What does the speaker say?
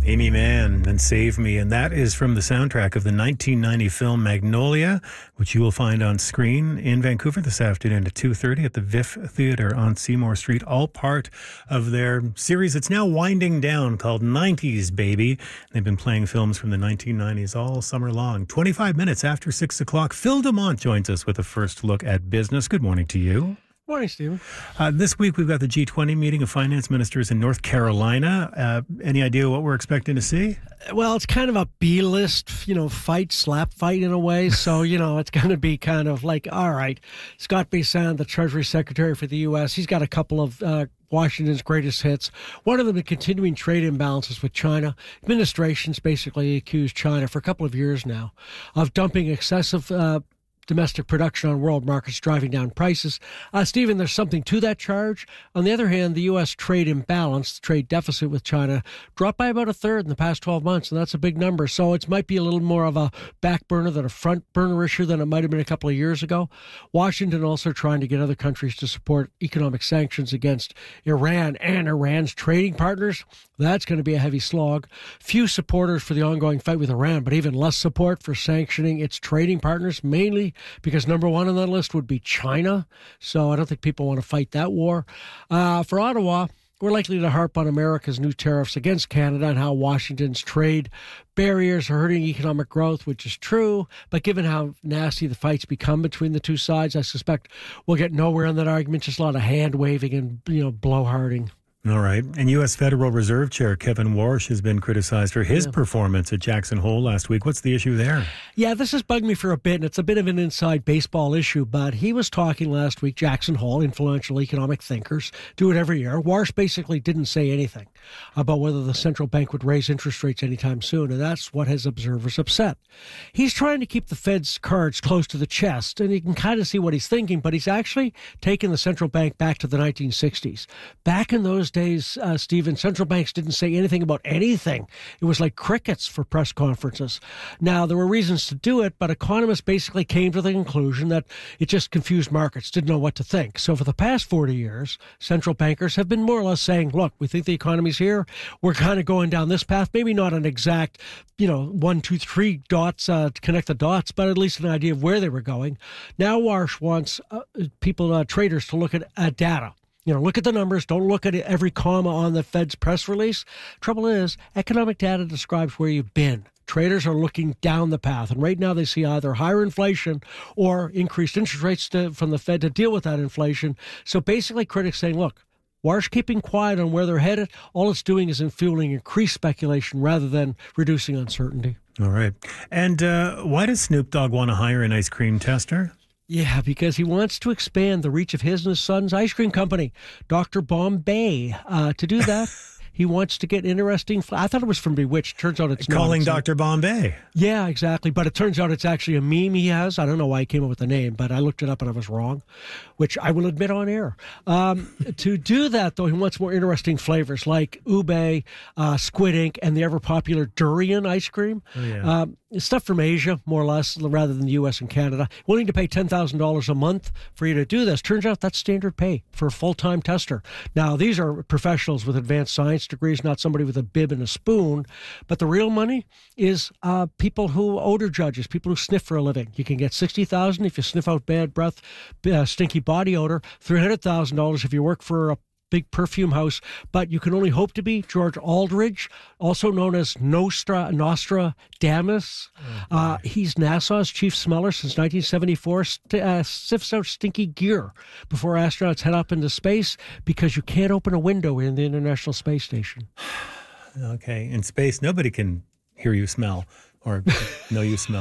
Amy Mann and Save Me, and that is from the soundtrack of the 1990 film Magnolia, which you will find on screen in Vancouver this afternoon at 2:30 at the VIF Theatre on Seymour Street, all part of their series that's now winding down called 90s Baby. They've been playing films from the 1990s all summer long. 25 minutes after 6 o'clock, Phil Dumont joins us with a first look at business. Good morning to you. Morning, Stephen. This week we've got the G20 meeting of finance ministers in North Carolina. Any idea what we're expecting to see? Well, it's kind of a B-list, slap fight in a way. So, it's going to be kind of like, all right, Scott Bessent, the Treasury Secretary for the U.S., he's got a couple of Washington's greatest hits. One of them, the continuing trade imbalances with China. Administrations basically accused China for a couple of years now of dumping excessive domestic production on world markets, driving down prices. Stephen, there's something to that charge. On the other hand, the U.S. trade imbalance, the trade deficit with China, dropped by about a third in the past 12 months, and that's a big number. So it might be a little more of a back burner than a front burner issue than it might have been a couple of years ago. Washington also trying to get other countries to support economic sanctions against Iran and Iran's trading partners. That's going to be a heavy slog. Few supporters for the ongoing fight with Iran, but even less support for sanctioning its trading partners, mainly because number one on that list would be China. So I don't think people want to fight that war. For Ottawa, we're likely to harp on America's new tariffs against Canada and how Washington's trade barriers are hurting economic growth, which is true. But given how nasty the fights become between the two sides, I suspect we'll get nowhere in that argument, just a lot of hand-waving and, blowharding. All right. And U.S. Federal Reserve Chair Kevin Warsh has been criticized for his performance at Jackson Hole last week. What's the issue there? Yeah, this has bugged me for a bit, and it's a bit of an inside baseball issue, but he was talking last week, Jackson Hole, influential economic thinkers do it every year. Warsh basically didn't say anything about whether the central bank would raise interest rates anytime soon, and that's what has observers upset. He's trying to keep the Fed's cards close to the chest, and you can kind of see what he's thinking, but he's actually taken the central bank back to the 1960s. Back in those days, Stephen, central banks didn't say anything about anything. It was like crickets for press conferences. Now, there were reasons to do it, but economists basically came to the conclusion that it just confused markets, didn't know what to think. So for the past 40 years, central bankers have been more or less saying, look, we think the economy's here. We're kind of going down this path, maybe not an exact, 1, 2, 3 dots to connect the dots, but at least an idea of where they were going. Now Warsh wants traders to look at data. Look at the numbers. Don't look at every comma on the Fed's press release. Trouble is, economic data describes where you've been. Traders are looking down the path, and right now they see either higher inflation or increased interest rates from the Fed to deal with that inflation. So basically, critics saying, look, Warsh keeping quiet on where they're headed, all it's doing is fueling increased speculation rather than reducing uncertainty. All right. And why does Snoop Dogg want to hire an ice cream tester? Yeah, because he wants to expand the reach of his and his son's ice cream company, Dr. Bombay. To do that, he wants to get interesting. I thought it was from Bewitched. Turns out it's not. Calling Dr. Bombay. Yeah, exactly. But it turns out it's actually a meme he has. I don't know why he came up with the name, but I looked it up and I was wrong, which I will admit on air. To do that, though, he wants more interesting flavors like ube, squid ink, and the ever-popular durian ice cream. Oh, yeah. Stuff from Asia, more or less, rather than the U.S. and Canada. Willing to pay $10,000 a month for you to do this. Turns out that's standard pay for a full-time tester. Now, these are professionals with advanced science degrees, not somebody with a bib and a spoon. But the real money is people who odor judges, people who sniff for a living. You can get $60,000 if you sniff out bad breath, stinky body odor. $300,000 if you work for a big perfume house, but you can only hope to be George Aldridge, also known as Nostradamus. He's NASA's chief smeller since 1974, sifts out stinky gear before astronauts head up into space because you can't open a window in the International Space Station. Okay, in space, nobody can hear you smell or know you smell.